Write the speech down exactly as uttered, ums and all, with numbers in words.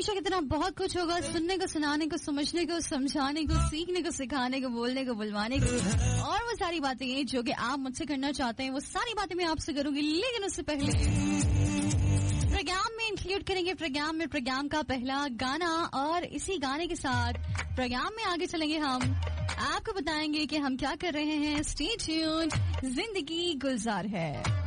हमेशा की तरह बहुत कुछ होगा, सुनने को, सुनाने को, समझने को, समझाने को, सीखने को, सिखाने को, बोलने को, बुलवाने को, और वो सारी बातें जो कि आप मुझसे करना चाहते हैं, वो सारी बातें मैं आपसे करूंगी। लेकिन उससे पहले प्रोग्राम में इंक्लूड करेंगे प्रोग्राम में प्रोग्राम का पहला गाना, और इसी गाने के साथ प्रोग्राम में आगे चलेंगे। हम आपको बताएंगे कि हम क्या कर रहे हैं। स्टे ट्यून्ड, जिंदगी गुलजार है।